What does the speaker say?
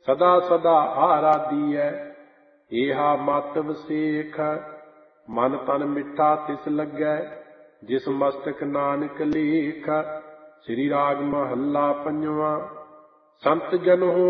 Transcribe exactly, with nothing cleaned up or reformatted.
ਸਦਾ ਸਦਾ ਆਰਾਧੀਐ। ਏਹਾ ਮਤ ਵਸੇਖ ਮਨ ਤਨ ਮਿੱਠਾ ਤਿਸ ਲੱਗੈ, ਜਿਸ ਮਸਤਕ ਨਾਨਕ ਲੇਖ। ਸ੍ਰੀ ਰਾਗ ਮਹੱਲਾ ਪੰਜਵਾਂ। ਸੰਤ ਜਨ ਹੋ